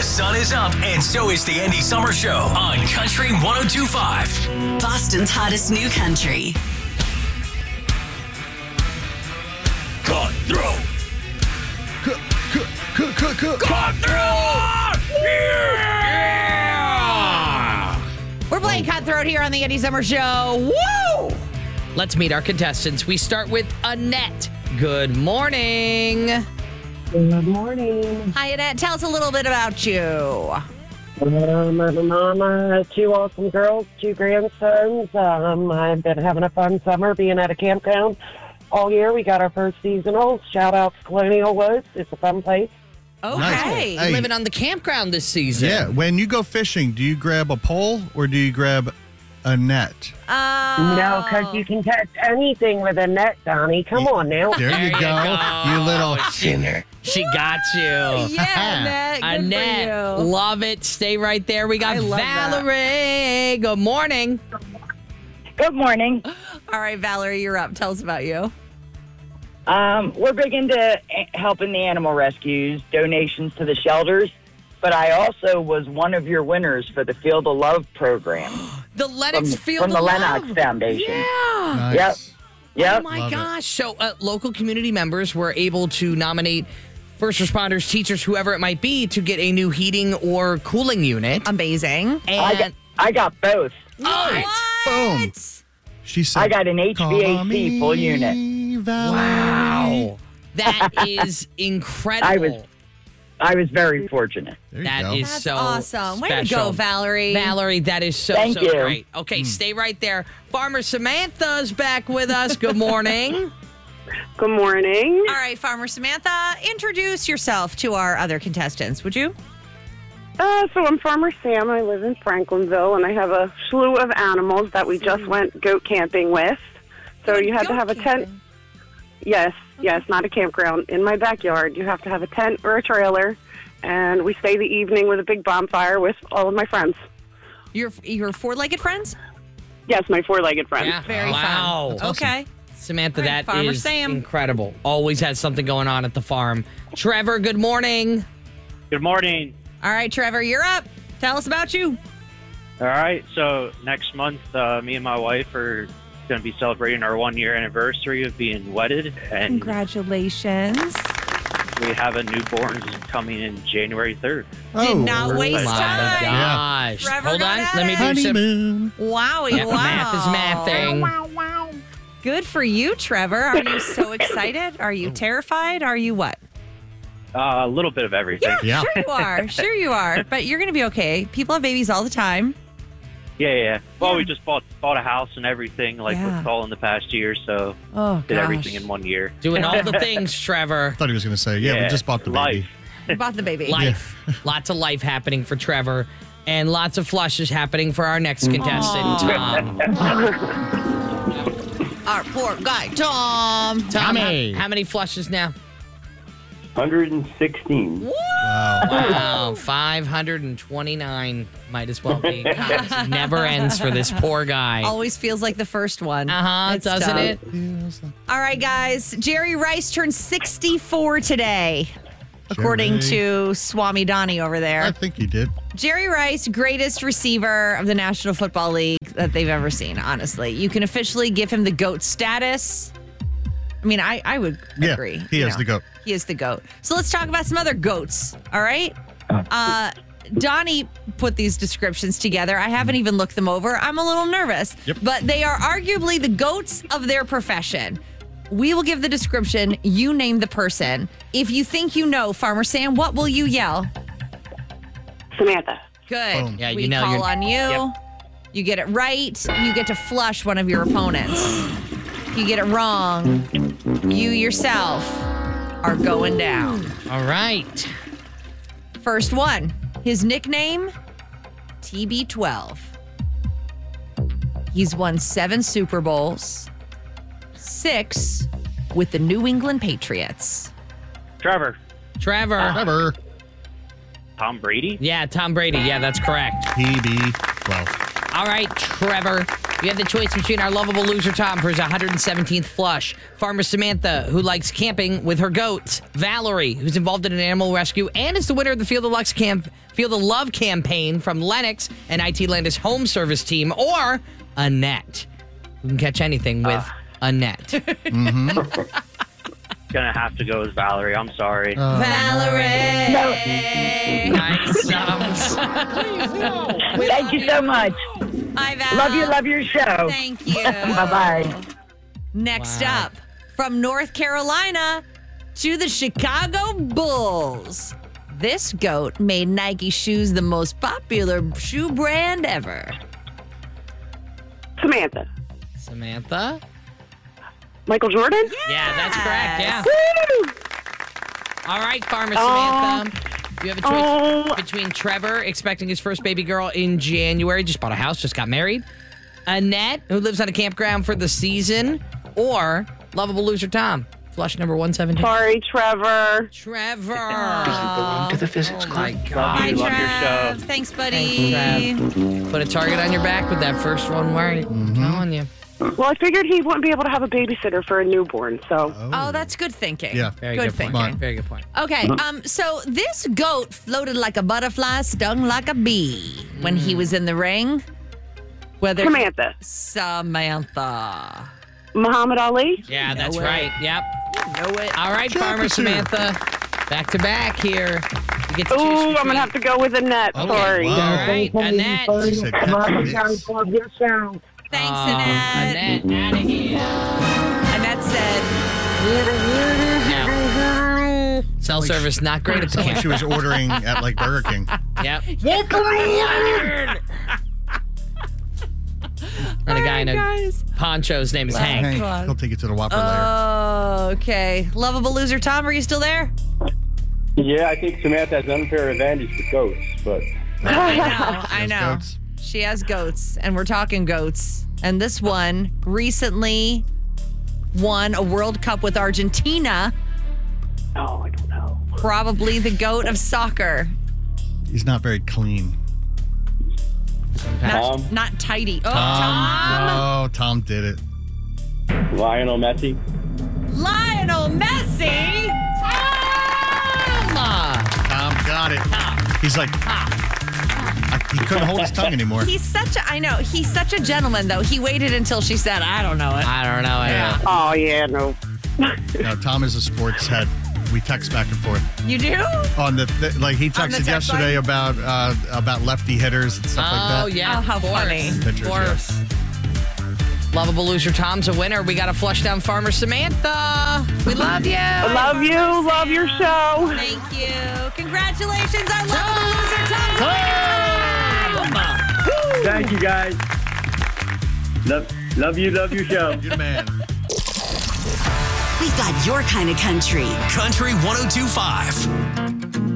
sun is up, and so is the Andy Summer Show on Country 102.5. Boston's hottest new country. Cutthroat. We're playing Cutthroat here on the Andy Summer Show. Woo! Let's meet our contestants. We start with Annette. Good morning. Good morning. Hi, Annette. Tell us a little bit about you. I'm a mama, 2 awesome girls, 2 grandsons. I've been having a fun summer being at a campground all year. We got our first seasonal. Shout out to Colonial Woods. It's a fun place. Okay. Nice. Hey. Living on the campground this season. Yeah, when you go fishing, do you grab a pole or do you grab a net? No, because you can catch anything with a net, Donnie. Come on now. There you go. You little sinner. She got you. Yeah, Annette. Good Annette, for you. love it. Stay right there. We got I love Valerie. Good morning. Good morning. All right, Valerie, you're up. Tell us about you. We're big into helping the animal rescues, donations to the shelters, but I also was one of your winners for the Field of Love program The Lennox Field from the of Lennox Love. Foundation. Yeah. Nice. Yep. Oh, my Love it. gosh. So local community members were able to nominate first responders, teachers, whoever it might be, to get a new heating or cooling unit. Amazing. And I got both. Boom. She said, I got an "Call HVAC me full unit. Valerie." wow. That is incredible. I was very fortunate. There you That go. is That's so awesome. Way to special. go, Valerie. Valerie, that is so Thank you. great. Okay, stay right there. Farmer Samantha's back with us. Good morning. Good morning. All right, Farmer Samantha, introduce yourself to our other contestants, would you? So I'm Farmer Sam. I live in Franklinville, and I have a slew of animals that we just went goat camping with. So you had to have a tent. Yes, not a campground. In my backyard, you have to have a tent or a trailer, and we stay the evening with a big bonfire with all of my friends. Your four-legged friends? Yes, my 4-legged friends. Yeah. Very wow. fun. Okay. Samantha, All right, that Farmer is Sam. incredible. Always has something going on at the farm. Trevor, good morning. Good morning. All right, Trevor, you're up. Tell us about you. All right, so next month, me and my wife are going to be celebrating our 1-year anniversary of being wedded, and Congratulations. we have a newborn coming in January 3rd. Did not waste My time. gosh. Trevor Hold got on. at Let me it. do some. Honeymoon. Wowie, Yeah, wow. math is mathing. Good for you, Trevor. Are you so excited? Are you terrified? Are you what? A little bit of everything. Yeah. Sure you are. Sure you are. But you're going to be okay. People have babies all the time. Yeah. Well, Yeah. we just bought a house and everything, like Yeah. with all in the past year, so Oh, did everything in 1 year. Doing all the things, Trevor. I thought he was going to say, yeah, we just bought the baby. Life. Bought the baby. Life. Lots of life happening for Trevor. And lots of flushes happening for our next contestant, Tom. Our poor guy, Tom. Tom, Tommy. how many flushes now? 116. Wow. Wow, 529 might as well be. God, it never ends for this poor guy. Always feels like the first one. It's Doesn't tough. it? All right, guys. Jerry Rice turned 64 today, according to Swami Donnie over I there. think he did. Jerry Rice, greatest receiver of the National Football League that they've ever seen, honestly. You can officially give him the GOAT status. I mean, I would Yeah, agree. he you is know. the GOAT. He is the GOAT. So let's talk about some other GOATs, all right? Donnie put these descriptions together. I haven't even looked them over. I'm a little nervous. Yep. But they are arguably the GOATs of their profession. We will give the description. You name the person. If you think you know, Farmer Sam, what will you yell? Samantha. Good. Boom. Yeah, we you know call you're- on you. Yep. You get it right. You get to flush one of your opponents. If you get it wrong, you yourself are going down. All right. First one. His nickname, TB12. He's won 7 Super Bowls, 6 with the New England Patriots. Trevor. Trevor. Tom Brady. Yeah, Tom Brady. Yeah, that's correct. TB12. All right, Trevor. You have the choice between our lovable loser Tom for his 117th flush, Farmer Samantha, who likes camping with her goats, Valerie, who's involved in an animal rescue and is the winner of the Field of Love campaign from Lennox and IT Landis home service team, or Annette. You can catch anything with Annette. Gonna have to go with Valerie. I'm sorry. Valerie. Nice. Thank you so much. Hi, Val. Love your show. Thank you. Bye-bye. Next up, from North Carolina to the Chicago Bulls. This goat made Nike shoes the most popular shoe brand ever. Samantha? Michael Jordan? Yeah, that's correct. Yeah. Woo! All right, Farmer Samantha. You have a choice between Trevor, expecting his first baby girl in January, just bought a house, just got married, Annette, who lives on a campground for the season, or lovable loser Tom. Flush number 117. Sorry, Trevor. Trevor. To the physics Oh, my Love God. you. Love your Trev. show. Thanks, buddy. Trev. Put a target on your back with that first one, right? I'm telling you. Well, I figured he wouldn't be able to have a babysitter for a newborn, so. Oh, that's good thinking. Yeah. Very good good point. thinking. Very good point. Okay, so this goat floated like a butterfly, stung like a bee when he was in the ring. Whether Samantha. Muhammad Ali? Yeah, that's it. right. Yep. Know it. All right, Farmer Samantha. Back to back here. You get to choose Ooh, I'm between- going to have to go with Annette. Okay, Sorry. well. All right, Annette. She said, "Cut this." Thanks, Oh, Annette. Annette, out of here. Annette said, No. Cell service not great at the Sounds like camp. she was ordering at like Burger King. Yep. And a guy in a guys. poncho's name is Hank. Hank, he'll take you to the Whopper later. Oh, okay. Lovable loser Tom, are you still there? Yeah, I think Samantha has unfair advantage with goats, but I know. Goats. She has goats, and we're talking goats. And this one recently won a World Cup with Argentina. Oh, I don't know. Probably the goat of soccer. He's not very clean. Not tidy. Oh, Tom. Oh, Tom did it. Lionel Messi. Lionel Messi. Tom got it. He's like, he couldn't hold his tongue anymore. He's such a gentleman, though. He waited until she said, I don't know it. I don't know. Yeah. Oh, yeah, no. No, Tom is a sports head. We text back and forth. You do? On the like he On the texted text yesterday about lefty hitters and stuff like that. Oh, yeah. Oh, how of course. funny. Pictures, Of course. Lovable loser Tom's a winner. We got to flush down Farmer Samantha. We love you. I love you. Love your show. Thank you. Congratulations on Lovable Loser Tom. Thank you, guys. Love your show. Good man. We've got your kind of country. Country 102.5.